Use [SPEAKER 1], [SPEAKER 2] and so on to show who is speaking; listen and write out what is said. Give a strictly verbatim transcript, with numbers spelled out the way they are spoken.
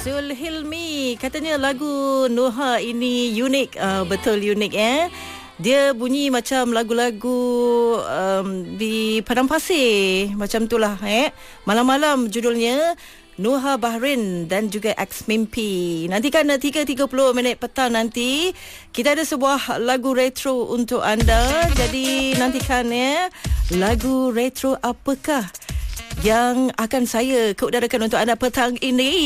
[SPEAKER 1] Zul Hilmi, katanya lagu Noha ini unik, uh, betul unik eh. Dia bunyi macam lagu-lagu um, di padang pasir, macam itulah eh. Malam-malam judulnya Noha Bahrain dan juga Ex Mimpi. Nantikan tiga tiga puluh minit petang nanti kita ada sebuah lagu retro untuk anda. Jadi nantikan ya, lagu retro apakah yang akan saya keudarakan untuk anda petang ini.